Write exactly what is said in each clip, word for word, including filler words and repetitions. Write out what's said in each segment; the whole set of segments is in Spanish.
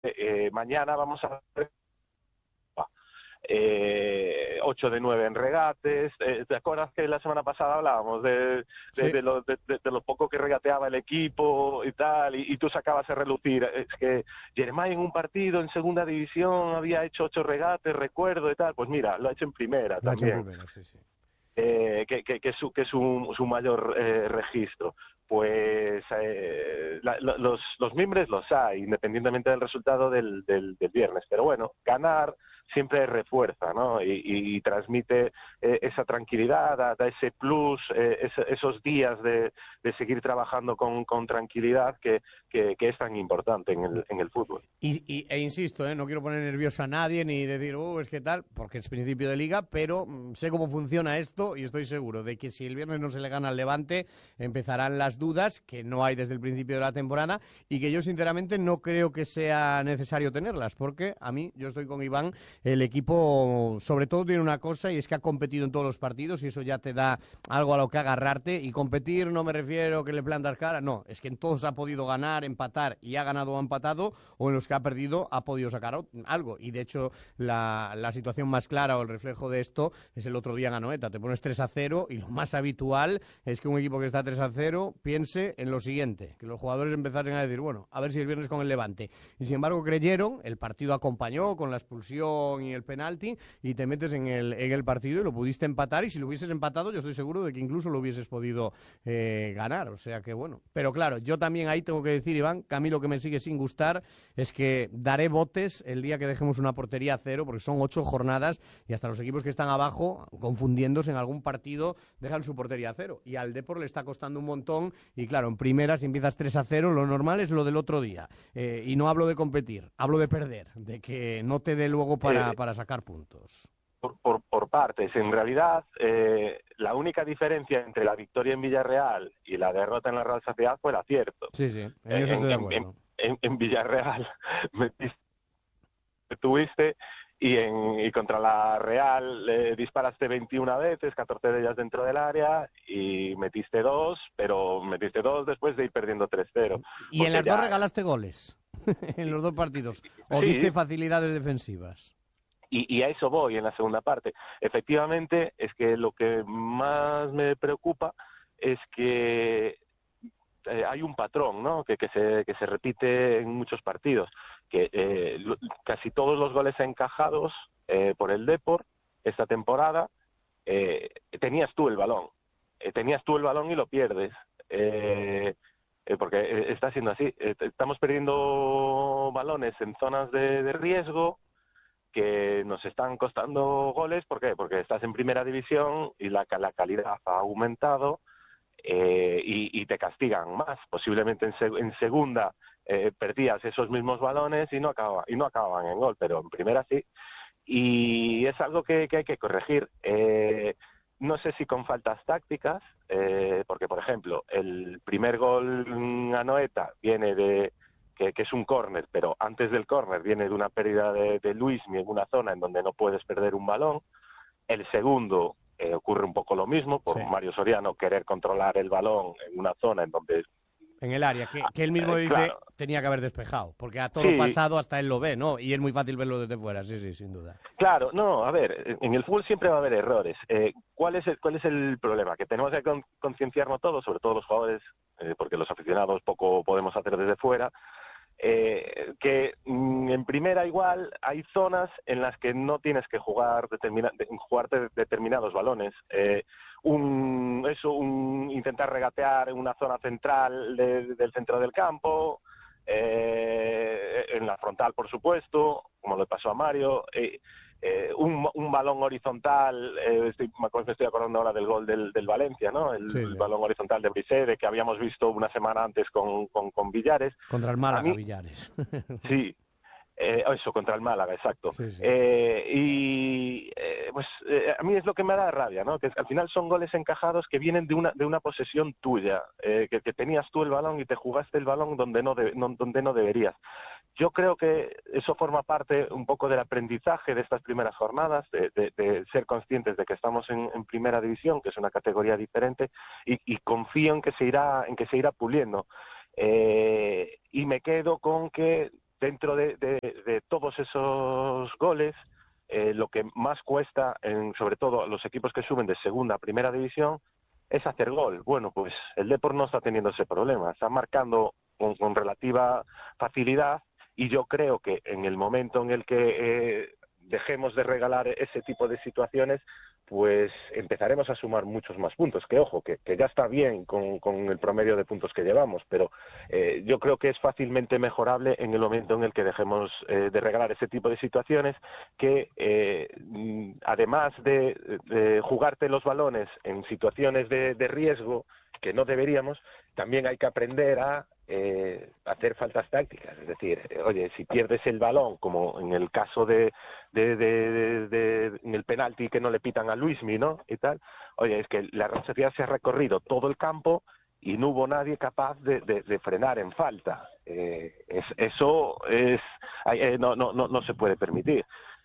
eh, mañana vamos a eh, ocho de nueve en regates. Eh, ¿Te acuerdas que la semana pasada hablábamos de, de, Sí. de, lo, de, de, de lo poco que regateaba el equipo y tal, y, y tú sacabas a relucir? Es que Jeremiah en un partido en segunda división había hecho ocho regates, recuerdo y tal. Pues mira, lo ha hecho en primera Lo ha hecho en también. primera, sí, sí. Eh, que, que, que, es su, que es su, su mayor eh, registro. Pues eh, la, los, los mimbres los hay, independientemente del resultado del, del, del viernes. Pero bueno, ganar siempre refuerza, ¿no? Y, y, y transmite eh, esa tranquilidad, da, da ese plus, eh, es, esos días de, de seguir trabajando con, con tranquilidad que, que, que es tan importante en el, en el fútbol. Y, y, e insisto, ¿eh? No quiero poner nervioso a nadie ni decir, oh, es que tal, porque es principio de liga, pero mm, sé cómo funciona esto y estoy seguro de que si el viernes no se le gana al Levante, empezarán las dudas, que no hay desde el principio de la temporada, y que yo sinceramente no creo que sea necesario tenerlas, porque a mí, yo estoy con Iván, el equipo sobre todo tiene una cosa y es que ha competido en todos los partidos y eso ya te da algo a lo que agarrarte, y competir no me refiero que le plantas cara, no, es que en todos ha podido ganar, empatar y ha ganado o ha empatado, o en los que ha perdido ha podido sacar algo. Y de hecho, la, la situación más clara o el reflejo de esto es el otro día en Anoeta. Te pones tres a cero y lo más habitual es que un equipo que está tres a cero piense en lo siguiente, que los jugadores empezasen a decir, bueno, a ver si el viernes con el Levante. Y sin embargo creyeron, el partido acompañó con la expulsión y el penalti, y te metes en el, en el partido y lo pudiste empatar, y si lo hubieses empatado yo estoy seguro de que incluso lo hubieses podido eh, ganar. O sea que bueno. Pero claro, yo también ahí tengo que decir, Iván, que a mí lo que me sigue sin gustar es que daré botes el día que dejemos una portería a cero, porque son ocho jornadas y hasta los equipos que están abajo, confundiéndose en algún partido, dejan su portería a cero. Y al Depor le está costando un montón. Y claro, en primera, si empiezas tres a cero, lo normal es lo del otro día. Eh, y no hablo de competir, hablo de perder, de que no te dé luego para, Eh, para sacar puntos. Por, por, por partes. En realidad, eh, la única diferencia entre la victoria en Villarreal y la derrota en la Real Sociedad fue el acierto. Sí, sí, en eso En, estoy de en, en, acuerdo. en, en Villarreal metiste, tuviste y, en, y contra la Real eh, disparaste veintiuna veces, catorce de ellas dentro del área, y metiste dos, pero metiste dos después de ir perdiendo tres cero. Y en Porque las dos ya, regalaste goles, en los dos partidos, o diste sí, facilidades defensivas. Y, y a eso voy en la segunda parte. Efectivamente, es que lo que más me preocupa es que eh, hay un patrón, ¿no? Que, que, se, que se repite en muchos partidos, que eh, lo, casi todos los goles encajados eh, por el Depor esta temporada, eh, tenías tú el balón, eh, tenías tú el balón y lo pierdes. Eh, eh, porque eh, está siendo así. Eh, estamos perdiendo balones en zonas de, de riesgo que nos están costando goles. ¿Por qué? Porque estás en primera división y la, la calidad ha aumentado, eh, y, y te castigan más. Posiblemente en, seg en segunda eh, perdías esos mismos balones y no, acababa, y no acababan en gol, pero en primera sí. Y es algo que, que hay que corregir. Eh, no sé si con faltas tácticas, eh, porque por ejemplo, el primer gol a Noeta viene de que, que es un córner, pero antes del córner viene de una pérdida de, de Luismi en una zona en donde no puedes perder un balón. El segundo eh, ocurre un poco lo mismo, por Sí. Mario Soriano querer controlar el balón en una zona en donde... En el área, que, que él mismo Eh, dice claro, tenía que haber despejado, porque a toro sí, pasado hasta él lo ve, ¿no? Y es muy fácil verlo desde fuera, sí, sí, sin duda. claro, no, a ver, en el fútbol siempre va a haber errores. Eh, ¿cuál es el, cuál es el problema? Que tenemos que con, concienciarnos todos, sobre todo los jugadores, eh, porque los aficionados poco podemos hacer desde fuera, eh, que mm, en primera igual hay zonas en las que no tienes que jugar determina, de, jugarte determinados balones. Eh, un, eso, un intentar regatear en una zona central de, del centro del campo, eh, en la frontal, por supuesto, como le pasó a Mario. Eh, eh, un, un balón horizontal, eh, estoy, me estoy acordando ahora del gol del, del Valencia, ¿no? El, Sí, el sí. balón horizontal de Brisede, que habíamos visto una semana antes con, con, con Villares. Contra el A Málaga, mí, Villares. sí, eh, eso, contra el Málaga, exacto. Sí, sí. Eh, y eh, pues eh, a mí es lo que me da rabia, ¿no? Que al final son goles encajados que vienen de una, de una posesión tuya, eh, que, que tenías tú el balón y te jugaste el balón donde no, de, no, donde no deberías. Yo creo que eso forma parte un poco del aprendizaje de estas primeras jornadas, de, de, de ser conscientes de que estamos en, en primera división, que es una categoría diferente, y, y confío en que se irá, en que se irá puliendo. Eh, y me quedo con que dentro de, de, de todos esos goles, eh, lo que más cuesta, en, sobre todo a los equipos que suben de segunda a primera división, es hacer gol. Bueno, pues el Depor no está teniendo ese problema, está marcando con, con relativa facilidad, y yo creo que en el momento en el que eh, dejemos de regalar ese tipo de situaciones, pues empezaremos a sumar muchos más puntos, que ojo, que, que ya está bien con, con el promedio de puntos que llevamos, pero eh, yo creo que es fácilmente mejorable en el momento en el que dejemos eh, de regalar ese tipo de situaciones, que eh, además de, de jugarte los balones en situaciones de, de riesgo, que no deberíamos, también hay que aprender a eh, hacer faltas tácticas. Es decir, eh, oye, si pierdes el balón, como en el caso de, de, de, de, de en el penalti que no le pitan a Luismi, ¿no? Y tal, oye, es que la Real Sociedad se ha recorrido todo el campo y no hubo nadie capaz de, de, de frenar en falta. Eh, es, eso es eh, no, no, no, no se puede permitir.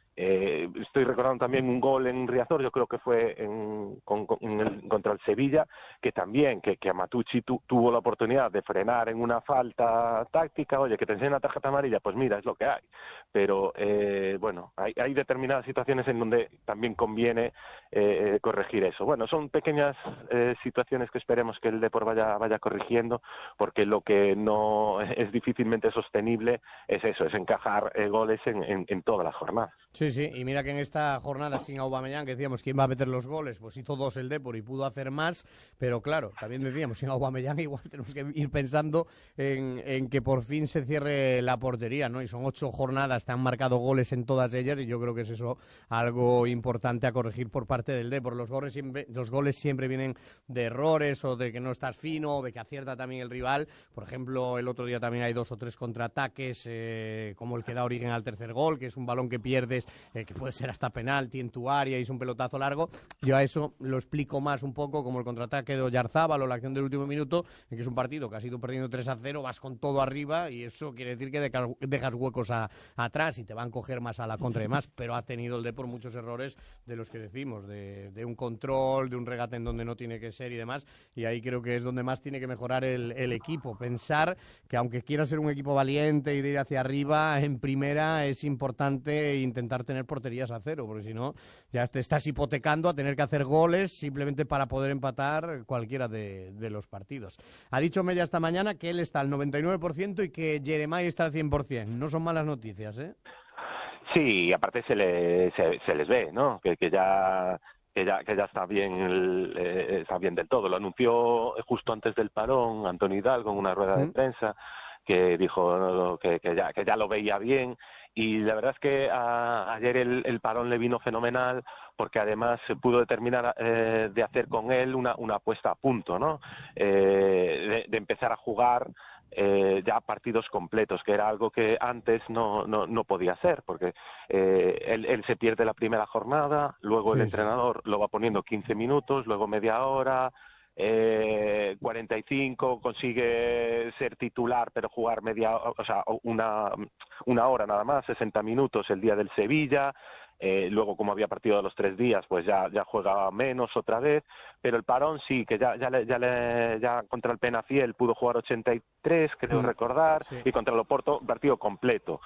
Eh, estoy recordando también un gol en Riazor, yo creo que fue en, con, con el, contra el Sevilla, que también, que, que Amatucci tu, tuvo la oportunidad de frenar en una falta táctica. Oye, que te enseñen una tarjeta amarilla, pues mira, es lo que hay. Pero, eh, bueno, hay, hay determinadas situaciones en donde también conviene eh, corregir eso. Bueno, son pequeñas eh, situaciones que esperemos que el Depor vaya, vaya corrigiendo, porque lo que no es difícilmente sostenible es eso, es encajar eh, goles en, en, en todas las jornadas. Sí, sí, y mira que en esta jornada sin Aubameyang, que decíamos quién va a meter los goles, pues hizo dos el Depor y pudo hacer más, pero claro, también decíamos sin Aubameyang igual tenemos que ir pensando en, en que por fin se cierre la portería, ¿no? Y son ocho jornadas, te han marcado goles en todas ellas, y yo creo que es eso algo importante a corregir por parte del Depor. Los goles siempre, los goles siempre vienen de errores, o de que no estás fino, o de que acierta también el rival. Por ejemplo, el otro día también hay dos o tres contraataques, eh, como el que da origen al tercer gol, que es un balón que pierdes, Eh, que puede ser hasta penalti en tu área y es un pelotazo largo. Yo a eso lo explico más un poco como el contraataque de Oyarzábal o la acción del último minuto, en que es un partido que has ido perdiendo tres a cero, vas con todo arriba y eso quiere decir que dejas, dejas huecos a, atrás y te van a coger más a la contra y más, pero ha tenido el Depor muchos errores de los que decimos, de, de un control, de un regate en donde no tiene que ser y demás, y ahí creo que es donde más tiene que mejorar el, el equipo. Pensar que aunque quiera ser un equipo valiente y de ir hacia arriba, en primera es importante intentar tener porterías a cero, porque si no ya te estás hipotecando a tener que hacer goles simplemente para poder empatar cualquiera de, de los partidos. Ha dicho Mella esta mañana que él está al noventa y nueve por ciento y que Jeremai está al cien por ciento. No son malas noticias, ¿eh? Sí, aparte se, le, se, se les ve, ¿no? Que, que ya que ya que ya está bien el, eh, está bien del todo. Lo anunció justo antes del parón Antonio Hidalgo en una rueda de prensa, que dijo no, que, que ya que ya lo veía bien. Y la verdad es que a, ayer el, el parón le vino fenomenal, porque además se pudo determinar eh, de hacer con él una, una apuesta a punto, ¿no? Eh, de, de empezar a jugar eh, ya partidos completos, que era algo que antes no, no, no podía hacer, porque eh, él, él se pierde la primera jornada, luego sí, el entrenador sí. lo va poniendo quince minutos, luego media hora, Eh, cuarenta y cinco, consigue ser titular pero jugar media, o sea, una, una hora nada más, sesenta minutos el día del Sevilla. Eh, luego, como había partido a los tres días, pues ya ya juega menos otra vez, pero el parón sí, que ya ya le, ya, le, ya contra el Penafiel pudo jugar ochenta y tres, creo mm, recordar, sí. Y contra el Oporto, partido completo.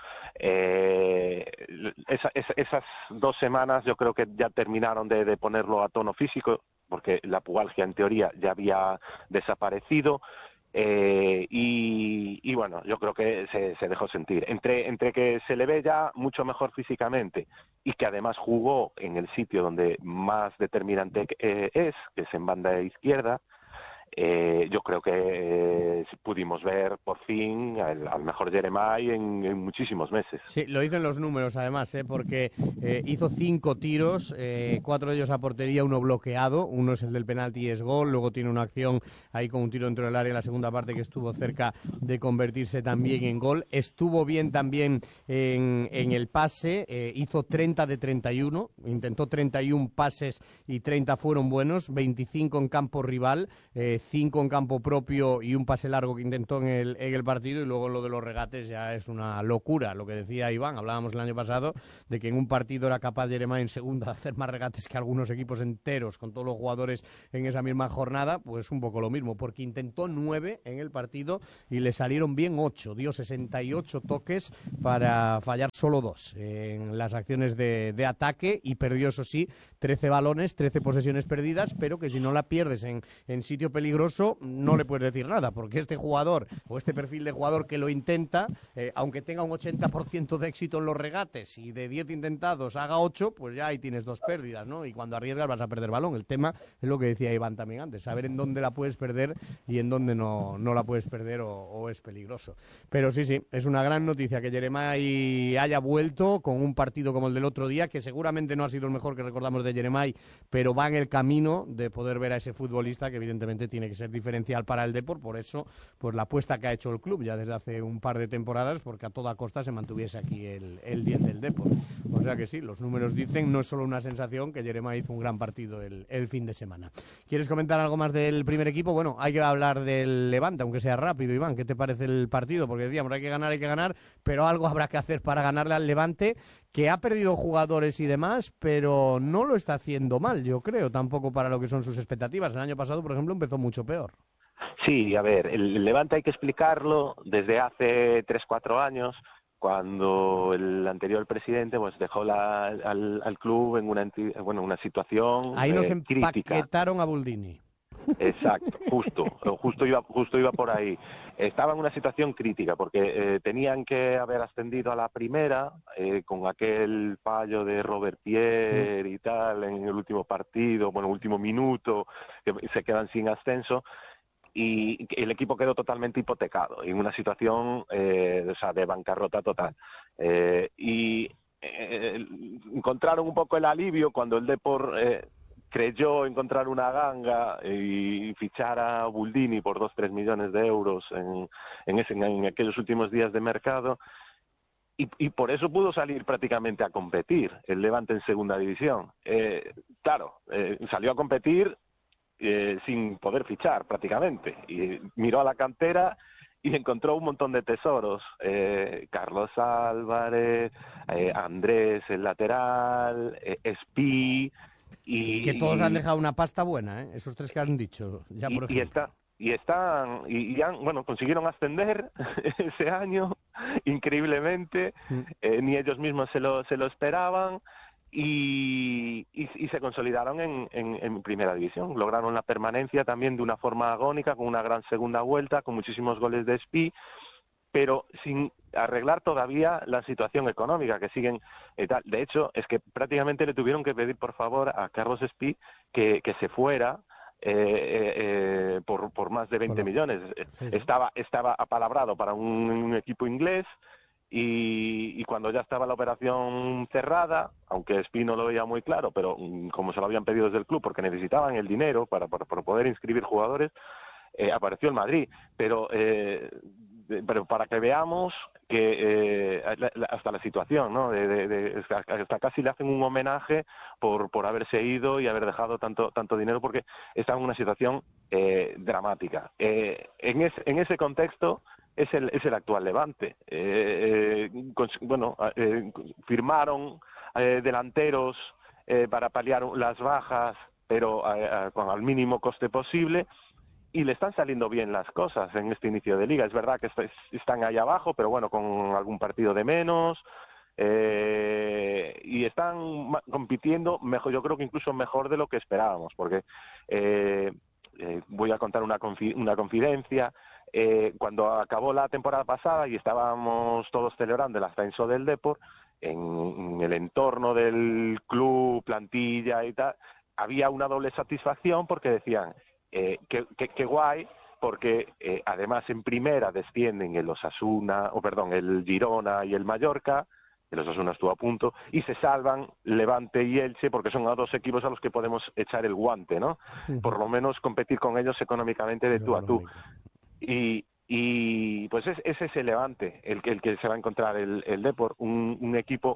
Eh, esa, esa, esas dos semanas yo creo que ya terminaron de, de ponerlo a tono físico, porque la pubalgia en teoría ya había desaparecido. Eh, y, y bueno, yo creo que se, se dejó sentir entre entre que se le ve ya mucho mejor físicamente y que además jugó en el sitio donde más determinante eh, es, que es en banda izquierda. Eh, yo creo que eh, pudimos ver por fin al, al mejor Jeremai en, en muchísimos meses. Sí, lo hizo en los números además, ¿eh? Porque eh, hizo cinco tiros, eh, cuatro de ellos a portería, uno bloqueado, uno es el del penalti y es gol, luego tiene una acción ahí con un tiro dentro del área en la segunda parte que estuvo cerca de convertirse también en gol. Estuvo bien también en, en el pase, eh, hizo treinta de treinta y uno, intentó treinta y uno pases y treinta fueron buenos, veinticinco en campo rival, eh, cinco en campo propio y un pase largo que intentó en el, en el partido, y luego lo de los regates ya es una locura. Lo que decía Iván, hablábamos el año pasado de que en un partido era capaz Jeremai en segunda de hacer más regates que algunos equipos enteros con todos los jugadores en esa misma jornada. Pues un poco lo mismo, porque intentó nueve en el partido y le salieron bien ocho, dio sesenta y ocho toques para fallar solo dos en las acciones de, de ataque, y perdió, eso sí, trece balones, trece posesiones perdidas, pero que si no la pierdes en, en sitio peligroso no le puedes decir nada, porque este jugador o este perfil de jugador que lo intenta, eh, aunque tenga un ochenta por ciento de éxito en los regates y de diez intentados haga ocho, pues ya ahí tienes dos pérdidas, ¿no? Y cuando arriesgas vas a perder balón. El tema es lo que decía Iván también antes, saber en dónde la puedes perder y en dónde no, no la puedes perder o, o es peligroso. Pero sí, sí, es una gran noticia que Jeremai haya vuelto con un partido como el del otro día, que seguramente no ha sido el mejor que recordamos de Jeremai, pero va en el camino de poder ver a ese futbolista que evidentemente tiene que ser diferencial para el Depor. Por eso, pues la apuesta que ha hecho el club ya desde hace un par de temporadas, porque a toda costa se mantuviese aquí el, el diez del Depor. O sea que sí, los números dicen, no es solo una sensación, que Jeremai hizo un gran partido el, el fin de semana. ¿Quieres comentar algo más del primer equipo? Bueno, hay que hablar del Levante, aunque sea rápido, Iván. ¿Qué te parece el partido? Porque decíamos, hay que ganar, hay que ganar, pero algo habrá que hacer para ganarle al Levante, que ha perdido jugadores y demás, pero no lo está haciendo mal, yo creo, tampoco para lo que son sus expectativas. El año pasado, por ejemplo, empezó mucho peor. Sí, a ver, el Levante hay que explicarlo desde hace tres, cuatro años, cuando el anterior presidente pues dejó la, al, al club en una, bueno, una situación Ahí nos eh, empaquetaron crítica. a Buldini. Exacto, justo, justo iba, justo iba por ahí. Estaba en una situación crítica porque eh, tenían que haber ascendido a la primera eh, con aquel fallo de Robert Pierre y tal en el último partido, bueno, último minuto, que se quedan sin ascenso. Y el equipo quedó totalmente hipotecado, en una situación eh, o sea, de bancarrota total. Eh, y eh, encontraron un poco el alivio cuando el Depor eh, creyó encontrar una ganga y fichar a Buldini por dos, tres millones de euros en, en, ese, en aquellos últimos días de mercado. Y, y por eso pudo salir prácticamente a competir el Levante en segunda división. Eh, claro, eh, salió a competir Eh, sin poder fichar prácticamente, y miró a la cantera y encontró un montón de tesoros, eh, Carlos Álvarez, eh, Andrés el lateral, eh, Espí y, Que todos han y, dejado una pasta buena, ¿eh? Esos tres que han dicho, ya por y, y ejemplo. está y están y, y han, bueno, consiguieron ascender ese año increíblemente, Mm. eh, ni ellos mismos se lo se lo esperaban. Y, y, y se consolidaron en, en, en primera división. Lograron la permanencia también de una forma agónica, con una gran segunda vuelta, con muchísimos goles de Espí, pero sin arreglar todavía la situación económica, que siguen eh, tal. De hecho, es que prácticamente le tuvieron que pedir por favor a Carlos Espí que, que se fuera eh, eh, eh, por, por más de veinte millones. Sí, sí. Estaba, estaba apalabrado para un, un equipo inglés. Y, y cuando ya estaba la operación cerrada, aunque Espí no lo veía muy claro, pero mm, como se lo habían pedido desde el club porque necesitaban el dinero para, para, para poder inscribir jugadores, eh, apareció el Madrid. Pero, eh, de, pero para que veamos que eh, la, la, hasta la situación, ¿no? De, de, de, hasta casi le hacen un homenaje por, por haberse ido y haber dejado tanto, tanto dinero, porque está en una situación eh, dramática. Eh, en, es, en ese contexto, es el, es el actual Levante. Eh, eh, con, bueno, eh, firmaron eh, delanteros eh, para paliar las bajas, pero eh, con al mínimo coste posible, y le están saliendo bien las cosas en este inicio de liga. Es verdad que est están ahí abajo, pero bueno, con algún partido de menos, eh, y están compitiendo mejor, yo creo que incluso mejor de lo que esperábamos, porque eh, eh, voy a contar una, confi una confidencia. Eh, cuando acabó la temporada pasada y estábamos todos celebrando el ascenso del Depor, en, en el entorno del club, plantilla y tal, había una doble satisfacción porque decían eh, que, que, que guay, porque eh, además en primera descienden el Osasuna, o perdón, el Girona y el Mallorca, el Osasuna estuvo a punto, y se salvan Levante y Elche, porque son a dos equipos a los que podemos echar el guante, ¿no? Uh-huh. Por lo menos competir con ellos económicamente de tú a tú. Y, y pues es, ese es el Levante, el, el que se va a encontrar el, el Depor, un, un equipo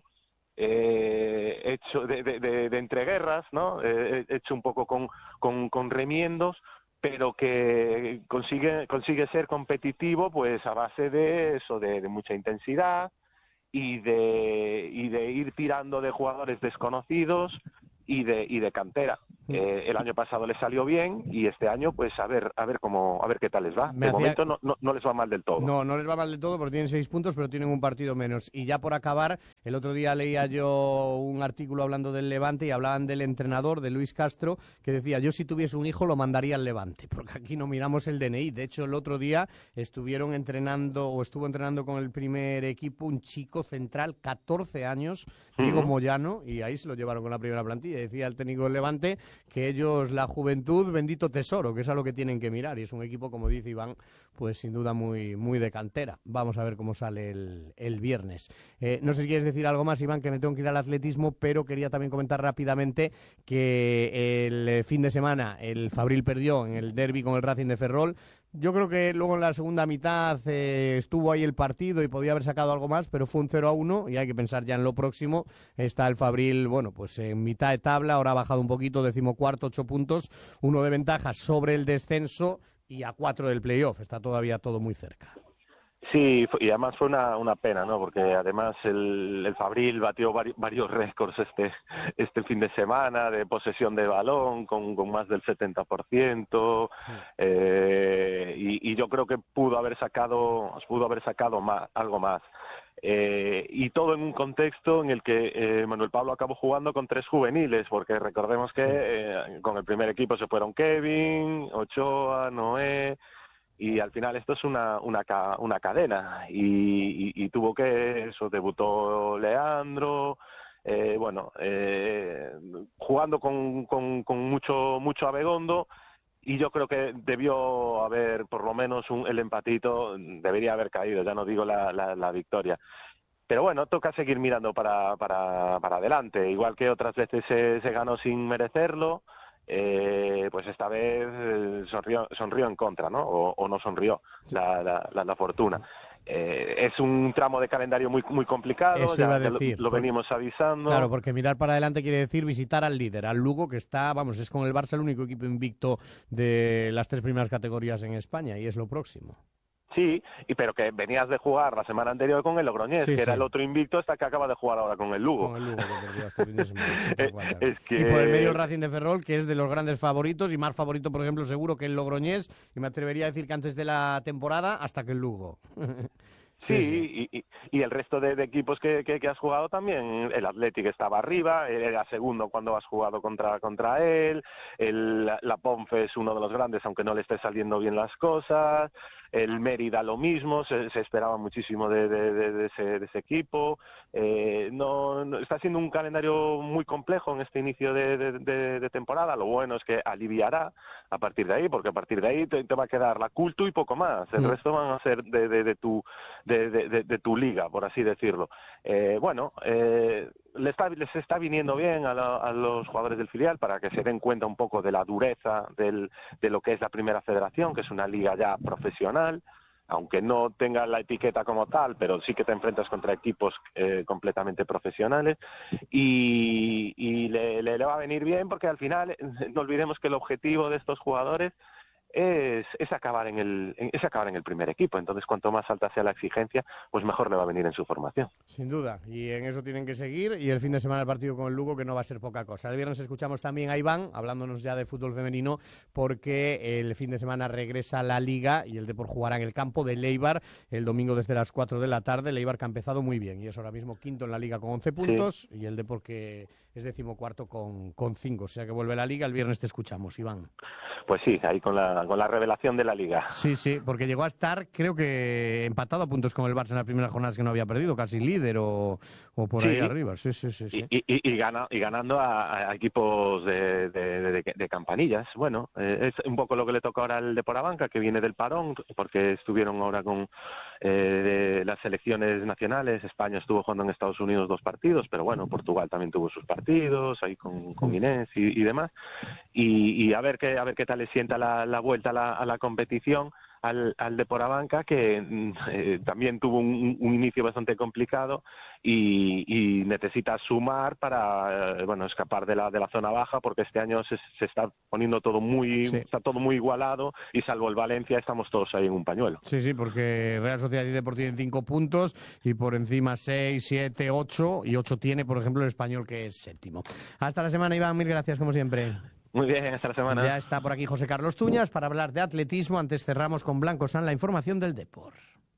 eh, hecho de, de, de, de entreguerras, ¿no? Eh, hecho un poco con, con, con remiendos, pero que consigue consigue ser competitivo pues a base de eso, de, de mucha intensidad y de y de ir tirando de jugadores desconocidos y de y de cantera. Eh, el año pasado les salió bien y este año pues a ver a ver cómo a ver qué tal les va. Me De hacía... momento no, no no les va mal del todo. No, no les va mal del todo porque tienen seis puntos, pero tienen un partido menos. Y ya por acabar, el otro día leía yo un artículo hablando del Levante y hablaban del entrenador, de Luis Castro, que decía, yo si tuviese un hijo lo mandaría al Levante, porque aquí no miramos el D N I. De hecho, el otro día estuvieron entrenando, o estuvo entrenando con el primer equipo un chico central, catorce años, Diego uh-huh. Moyano, y ahí se lo llevaron con la primera plantilla. Decía el técnico del Levante que ellos, la juventud, bendito tesoro, que es a lo que tienen que mirar. Y es un equipo, como dice Iván, pues sin duda muy, muy de cantera. Vamos a ver cómo sale el, el viernes. Eh, no sé si quieres decir algo más, Iván, que me tengo que ir al atletismo, pero quería también comentar rápidamente que el fin de semana el Fabril perdió en el derbi con el Racing de Ferrol. Yo creo que luego en la segunda mitad eh, estuvo ahí el partido y podía haber sacado algo más, pero fue un cero a uno y hay que pensar ya en lo próximo. Está el Fabril, bueno, pues en mitad de tabla, ahora ha bajado un poquito, decimocuarto, ocho puntos, uno de ventaja sobre el descenso y a cuatro del playoff. Está todavía todo muy cerca. Sí, y además fue una, una pena, ¿no? Porque además el, el Fabril batió vari, varios récords este este fin de semana de posesión de balón con, con más del setenta por ciento eh, y, y yo creo que pudo haber sacado pudo haber sacado más, algo más. Eh, y todo en un contexto en el que eh, Manuel Pablo acabó jugando con tres juveniles, porque recordemos que sí. eh, con el primer equipo se fueron Kevin, Ochoa, Noé, y al final esto es una una, una cadena y, y, y tuvo que eso debutó Leandro eh, bueno eh, jugando con, con, con mucho mucho Abegondo y yo creo que debió haber por lo menos un, el empatito debería haber caído, ya no digo la, la, la victoria. Pero bueno, toca seguir mirando para para para adelante, igual que otras veces se, se ganó sin merecerlo. Eh, pues esta vez eh, sonrió, sonrió en contra, ¿no? O, o no sonrió la, la, la, la fortuna. Eh, es un tramo de calendario muy muy complicado, Eso ya, iba a ya decir, lo, lo porque, venimos avisando. Claro, porque mirar para adelante quiere decir visitar al líder, al Lugo, que está, vamos, es con el Barça el único equipo invicto de las tres primeras categorías en España, y es lo próximo. Sí, y pero que venías de jugar la semana anterior con el Logroñés, sí, que sí. era el otro invicto hasta que acaba de jugar ahora con el Lugo. Con el Lugo, que perdió este fin de semana. Sí, es que... Y por el medio el Racing de Ferrol, que es de los grandes favoritos, y más favorito, por ejemplo, seguro que el Logroñés, y me atrevería a decir que antes de la temporada, hasta que el Lugo. Sí, sí, Y, y, y el resto de, de equipos que, que, que has jugado también, el Athletic estaba arriba, él era segundo cuando has jugado contra contra él, el, la Ponfe es uno de los grandes, aunque no le esté saliendo bien las cosas, el Mérida lo mismo, se, se esperaba muchísimo de, de, de, de, ese, de ese equipo, eh, no, no está siendo un calendario muy complejo en este inicio de, de, de, de temporada, lo bueno es que aliviará a partir de ahí, porque a partir de ahí te, te va a quedar la Cultu y poco más, el sí. resto van a ser de, de, de tu De, de, de, de tu liga, por así decirlo. Eh, bueno, eh, les, está, les está viniendo bien a, la, a los jugadores del filial para que se den cuenta un poco de la dureza del, de lo que es la Primera Federación, que es una liga ya profesional, aunque no tenga la etiqueta como tal, pero sí que te enfrentas contra equipos eh, completamente profesionales y, y le, le, le va a venir bien porque al final no olvidemos que el objetivo de estos jugadores Es, es acabar en el es acabar en el primer equipo, entonces cuanto más alta sea la exigencia, pues mejor le va a venir en su formación. Sin duda, y en eso tienen que seguir, y el fin de semana el partido con el Lugo, que no va a ser poca cosa. El viernes escuchamos también a Iván, hablándonos ya de fútbol femenino, porque el fin de semana regresa la Liga, y el Depor jugará en el campo de Eibar el domingo desde las cuatro de la tarde, el Eibar que ha empezado muy bien, y es ahora mismo quinto en la Liga con once puntos, sí. y el Depor que es decimocuarto con, con cinco, o sea que vuelve la Liga, el viernes te escuchamos, Iván. Pues sí, ahí con la con la revelación de la Liga. Sí, sí, porque llegó a estar, creo que empatado a puntos con el Barça en las primeras jornadas que no había perdido, casi líder o, o por sí. ahí arriba. Sí, sí, sí. sí. Y, y, y, gana, y ganando a, a equipos de, de, de, de, de campanillas. Bueno, eh, es un poco lo que le toca ahora al Depor Abanca, que viene del parón, porque estuvieron ahora con eh, de las selecciones nacionales. España estuvo jugando en Estados Unidos dos partidos, pero bueno, Portugal también tuvo sus partidos, ahí con, con Inés y, y demás. Y, y a ver qué a ver qué tal le sienta la, la vuelta a la, a la competición, al, al Deporabanca, que eh, también tuvo un, un inicio bastante complicado y, y necesita sumar para eh, bueno escapar de la de la zona baja, porque este año se, se está poniendo todo muy Sí. está todo muy igualado, y salvo el Valencia estamos todos ahí en un pañuelo. Sí, sí, porque Real Sociedad y Depor tienen cinco puntos y por encima seis, siete, ocho, y ocho tiene, por ejemplo, el Español, que es séptimo. Hasta la semana, Iván, mil gracias como siempre. Muy bien, hasta la semana. Ya está por aquí José Carlos Tuñas para hablar de atletismo. Antes cerramos con Blanco San la información del Depor.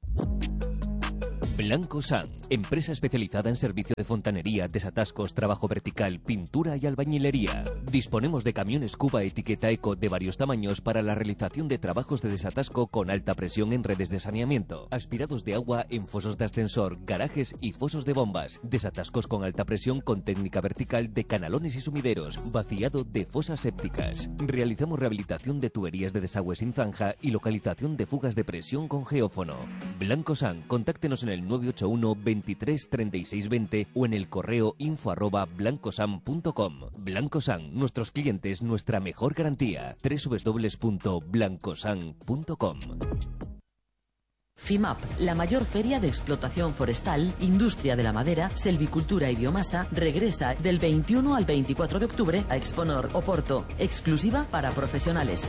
Blanco San, empresa especializada en servicio de fontanería, desatascos, trabajo vertical, pintura y albañilería. Disponemos de camiones Cuba etiqueta Eco de varios tamaños para la realización de trabajos de desatasco con alta presión en redes de saneamiento, aspirados de agua en fosos de ascensor, garajes y fosos de bombas, desatascos con alta presión con técnica vertical de canalones y sumideros, vaciado de fosas sépticas. Realizamos rehabilitación de tuberías de desagüe sin zanja y localización de fugas de presión con geófono. Blanco San, contáctenos en el nueve ocho uno, veintitrés, treinta y seis, veinte o en el correo info arroba blancosan punto com. Blanco San, nuestros clientes, nuestra mejor garantía. doble u doble u doble u punto blancosan punto com. FIMAP, la mayor feria de explotación forestal, industria de la madera, selvicultura y biomasa, regresa del veintiuno al veinticuatro de octubre a Exponor, Oporto, exclusiva para profesionales.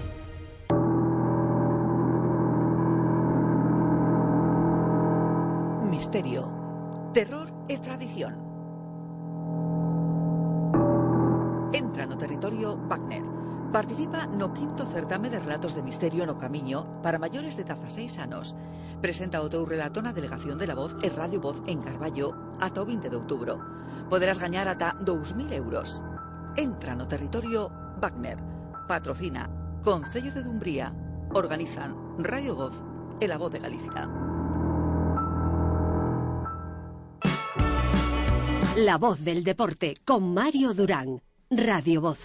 Misterio, terror e tradición. Entra no territorio Wagner. Participa no quinto certame de relatos de misterio no Camiño para maiores de dieciséis anos. Presenta o teu relato na Delegación de la Voz e Radio Voz en Carballo ata o vinte de outubro. Poderás gañar ata dous mil euros. Entra no territorio Wagner. Patrocina Concello de Dumbría. Organizan Radio Voz e la Voz de Galicia. La Voz del Deporte con Mario Durán. Radio Voz.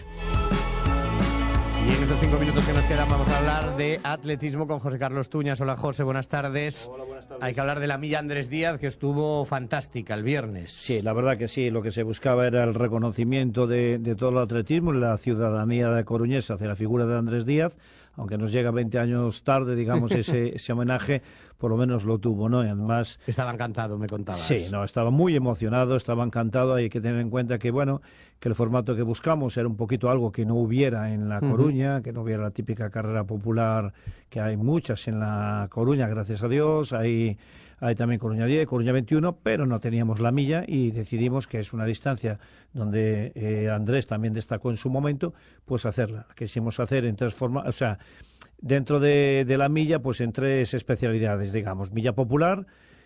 Y en esos cinco minutos que nos quedan vamos a hablar de atletismo con José Carlos Tuñas. Hola, José, buenas tardes. Hola, buenas tardes. Hay que hablar de la milla Andrés Díaz, que estuvo fantástica el viernes. Sí, la verdad que sí. Lo que se buscaba era el reconocimiento de, de todo el atletismo y la ciudadanía de coruñesa hacia la figura de Andrés Díaz. Aunque nos llega veinte años tarde, digamos, ese, ese homenaje, por lo menos lo tuvo, ¿no? Y además... Estaba encantado, me contabas. Sí, no, estaba muy emocionado, estaba encantado. Hay que tener en cuenta que, bueno, que el formato que buscamos era un poquito algo que no hubiera en La Coruña, uh-huh. que no hubiera la típica carrera popular, que hay muchas en La Coruña, gracias a Dios. Hay... Hay también Coruña diez, Coruña veintiuno, pero no teníamos la milla y decidimos que es una distancia donde eh, Andrés también destacó en su momento, pues hacerla. Quisimos hacer en tres formas, o sea, dentro de, de la milla, pues en tres especialidades, digamos. Milla popular,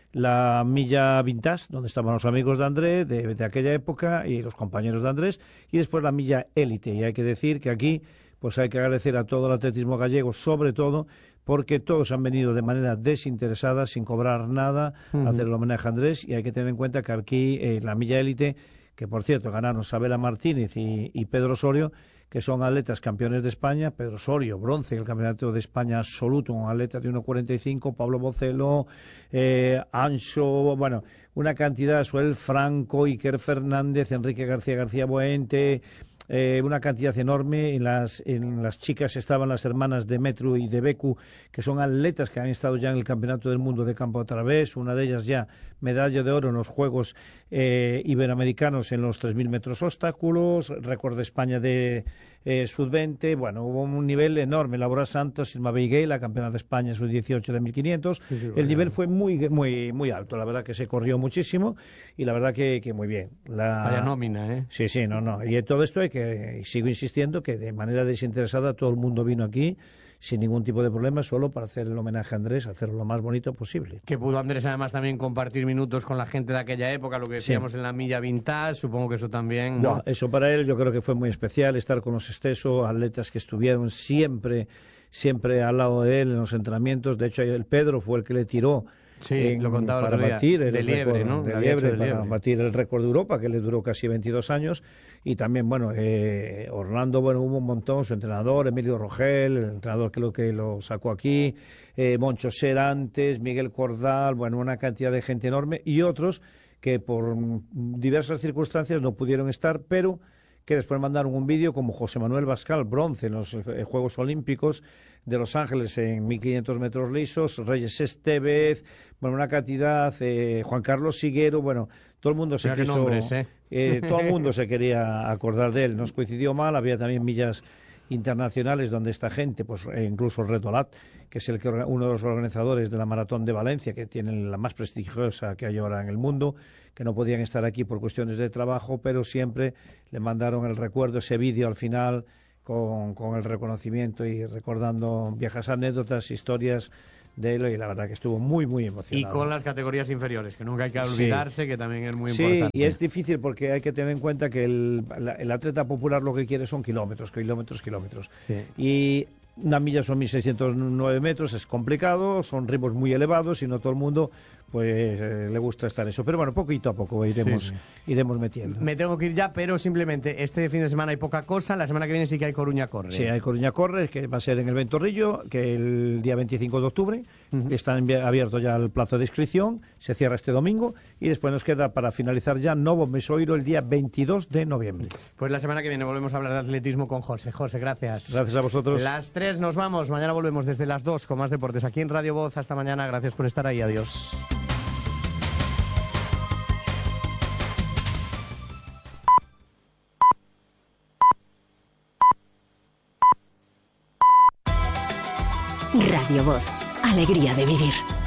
la milla vintage, donde estaban los amigos de Andrés de, de aquella época y los compañeros de Andrés, y después la milla élite. Y hay que decir que aquí pues hay que agradecer a todo el atletismo gallego, sobre todo, porque todos han venido de manera desinteresada, sin cobrar nada, uh-huh. a hacer el homenaje a Andrés, y hay que tener en cuenta que aquí eh, la milla élite, que por cierto ganaron Sabela Martínez y, y Pedro Osorio, que son atletas campeones de España. Pedro Osorio, bronce en el Campeonato de España absoluto, un atleta de uno cuarenta y cinco, Pablo Bocelo, eh, Ancho, bueno, una cantidad, Suel Franco, Iker Fernández, Enrique García García Boente... Eh, una cantidad enorme. En las, en las chicas estaban las hermanas Demetru y de Becu, que son atletas que han estado ya en el Campeonato del Mundo de Campo a Través, una de ellas ya medalla de oro en los Juegos eh, Iberoamericanos en los tres mil metros obstáculos, récord de España de eh, sub veinte, bueno, hubo un nivel enorme. Laura Santos, Irma Beigué, la campeona de España sub dieciocho de mil quinientos, sí, sí, el bueno. nivel fue muy, muy, muy alto, la verdad que se corrió muchísimo y la verdad que, que muy bien. La... Vaya nómina, ¿eh? Sí, sí, no, no, y todo esto hay que, y sigo insistiendo que de manera desinteresada todo el mundo vino aquí sin ningún tipo de problema, solo para hacer el homenaje a Andrés, hacerlo lo más bonito posible. Que pudo Andrés además también compartir minutos con la gente de aquella época, lo que decíamos sí. en la milla vintage, supongo que eso también, ¿no? No, eso para él yo creo que fue muy especial, estar con los Esteso, atletas que estuvieron siempre, siempre al lado de él en los entrenamientos. De hecho, el Pedro fue el que le tiró Sí, en, lo contaba para el otro día, batir el de liebre, récord, ¿no? De de liebre, de para liebre. batir el récord de Europa, que le duró casi veintidós años. Y también, bueno, eh, Orlando, bueno, hubo un montón, su entrenador, Emilio Rogel, el entrenador que lo que lo sacó aquí, eh, Moncho Serantes, Miguel Cordal, bueno, una cantidad de gente enorme, y otros que por diversas circunstancias no pudieron estar, pero que después mandaron un vídeo como José Manuel Bascal, bronce en los eh, Juegos Olímpicos de Los Ángeles en mil quinientos metros lisos, Reyes Estevez, bueno, una cantidad, eh, Juan Carlos Siguero, bueno, todo el mundo se Mira quiso, nombres, ¿eh? eh, todo el mundo se quería acordar de él, nos coincidió mal, había también millas internacionales donde esta gente, pues eh, incluso Retolat, que es el que, uno de los organizadores de la Maratón de Valencia, que tienen la más prestigiosa que hay ahora en el mundo, que no podían estar aquí por cuestiones de trabajo, pero siempre le mandaron el recuerdo, ese vídeo al final, con, con el reconocimiento y recordando viejas anécdotas, historias de él, y la verdad que estuvo muy, muy emocionado. Y con las categorías inferiores, que nunca hay que olvidarse, sí, que también es muy sí, importante. Sí, y es difícil porque hay que tener en cuenta que el, el atleta popular lo que quiere son kilómetros, kilómetros, kilómetros. Sí. Y una milla son mil seiscientos nueve metros, es complicado, son ritmos muy elevados y no todo el mundo pues eh, le gusta estar eso. Pero bueno, poquito a poco iremos, sí, sí. iremos metiendo. Me tengo que ir ya, pero simplemente este fin de semana hay poca cosa. La semana que viene sí que hay Coruña Corre. Sí, hay Coruña Corre, que va a ser en el Ventorrillo, que el día veinticinco de octubre. Uh-huh. Está abierto ya el plazo de inscripción, se cierra este domingo y después nos queda para finalizar ya Novo Mesoiro el día veintidós de noviembre. Pues la semana que viene volvemos a hablar de atletismo con José. José, gracias. Gracias a vosotros. Las tres nos vamos. Mañana volvemos desde las dos con más deportes aquí en Radio Voz. Hasta mañana. Gracias por estar ahí. Adiós. Radio Voz. Alegría de vivir.